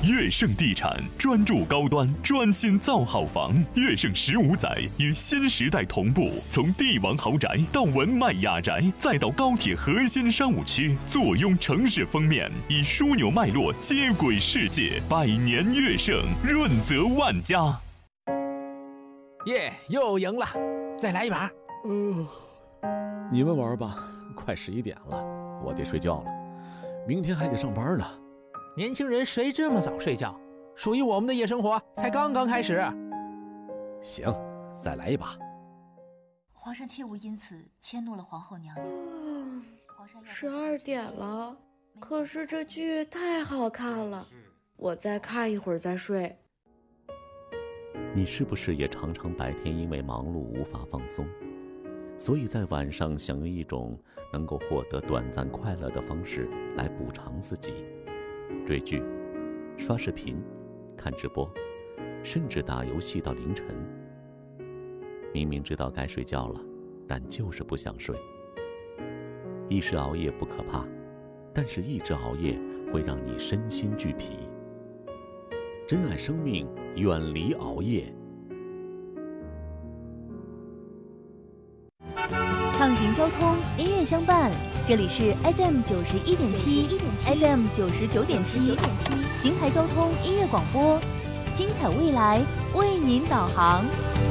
悦盛地产专注高端，专心造好房。悦盛15载与新时代同步，从帝王豪宅到文迈雅宅，再到高铁核心商务区，坐拥城市封面，以枢纽脉络接轨世界。百年悦盛，润泽万家。 耶，又赢了，再来一把。 你们玩吧，快11点了，我得睡觉了，明天还得上班呢。 年轻人谁这么早睡觉？属于我们的夜生活才刚刚开始。 行，再来一把。 皇上切勿因此迁怒了皇后娘娘。 12点了，可是这剧太好看了，我再看一会儿再睡。 你是不是也常常白天因为忙碌无法放松，所以在晚上想用一种能够获得短暂快乐的方式来补偿自己？追剧、刷视频、看直播，甚至打游戏到凌晨。明明知道该睡觉了，但就是不想睡。一时熬夜不可怕，但是一直熬夜会让你身心俱疲。珍爱生命，远离熬夜。 畅行交通，音乐相伴。这里是 FM 91.7 ，FM 99.7，邢台交通音乐广播，精彩未来为您导航。